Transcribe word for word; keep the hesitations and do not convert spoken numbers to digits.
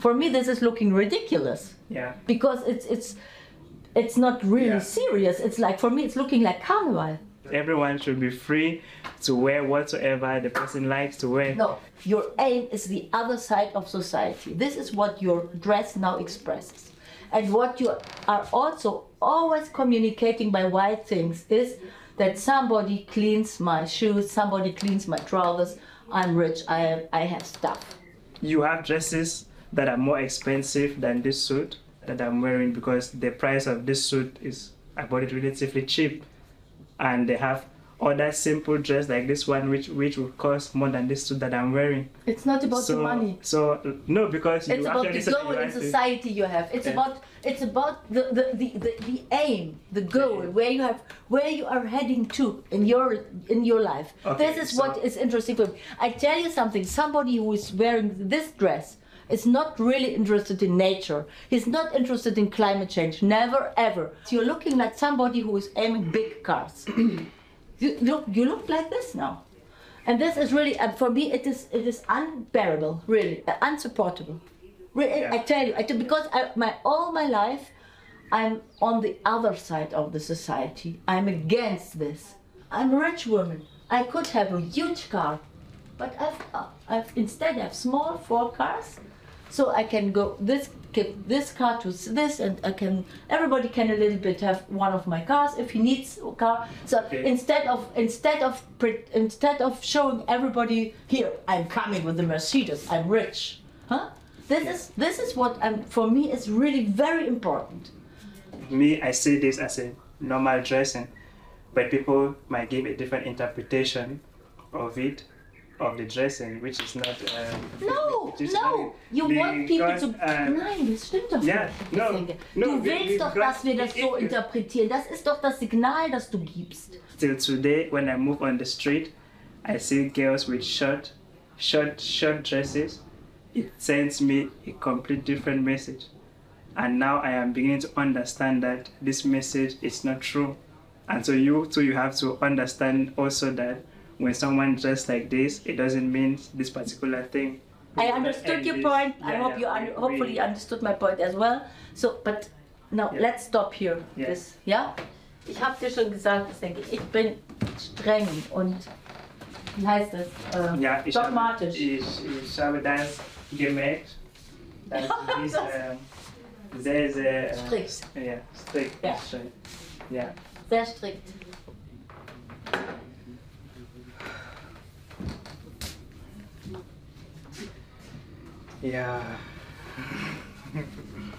For me, this is looking ridiculous. Yeah. Because it's it's it's not really Yeah. serious. It's like, for me, it's looking like carnival. Everyone should be free to wear whatsoever the person likes to wear. No, your aim is the other side of society. This is what your dress now expresses. And what you are also always communicating by white things is that somebody cleans my shoes, somebody cleans my trousers, I'm rich, I have, I have stuff. You have dresses that are more expensive than this suit that I'm wearing because the price of this suit is, I bought it relatively cheap. And they have other simple dress like this one which which would cost more than this suit that I'm wearing. It's not about so, the money. So no, because you it's about actually the said goal you in want to- society you have. It's Yeah. about it's about the, the, the, the, the aim, the goal, Yeah. where you have where you are heading to in your in your life. Okay, this is so- what is interesting for me. I tell you something, somebody who is wearing this dress is not really interested in nature. He's not interested in climate change. Never ever. So you're looking like somebody who is aiming big cars. You look, you look like this now, and this is really, uh, for me, it is, it is unbearable, really, uh, unsupportable. Really, Yeah. I tell you, I tell, because I, my all my life, I'm on the other side of the society. I'm against this. I'm a rich woman. I could have a huge car, but I've, uh, I've instead I have small four cars, so I can go this give this car to this, and I can everybody can a little bit have one of my cars if he needs a car. So Okay. instead of instead of pre- instead of showing everybody here, I'm coming with the Mercedes, I'm rich, huh? This is this is what I'm, for me is really very important. Me, I see this as a normal dressing, but people might give a different interpretation of it, of the dressing, which is not. Um, No, which is no, not- you want people because, to. um, Nein, das stimmt doch ja, nicht. ich no, denke. no, Du we- willst we doch, got- dass wir das so it- interpretieren. Das ist doch das Signal, das du gibst. Till today, when I move on the street, I see girls with short, short, short dresses. It sends me a complete different message. And now I am beginning to understand that this message is not true. And so you too, you have to understand also that when someone dressed like this, it doesn't mean this particular thing. I understood And your this- point. I yeah, hope yeah, you we- un- hopefully we- you understood my point as well. So, but now Yeah. let's stop here. Yeah. This, ja? Ich habe dir schon gesagt, ich denke, ich bin streng und wie heißt das? Äh, Ja, ich habe, dogmatisch. ich, ich habe das gemerkt, dass du bist äh, sehr, sehr äh, Strikt. Ja, strikt. Ja. Schön. Ja. Sehr strikt. Ja.